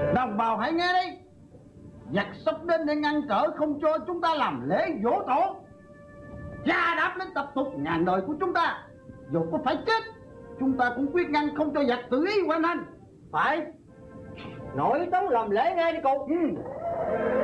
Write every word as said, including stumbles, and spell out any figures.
Đồng bào hãy nghe đi. Giặc sắp đến để ngăn trở không cho chúng ta làm lễ dỗ tổ, gia đáp đến tập tục ngàn đời của chúng ta. Dù có phải chết, chúng ta cũng quyết ngăn không cho giặc tự ý hoành hành. Phải. Nội tấu làm lễ ngay đi cụ. Ừ.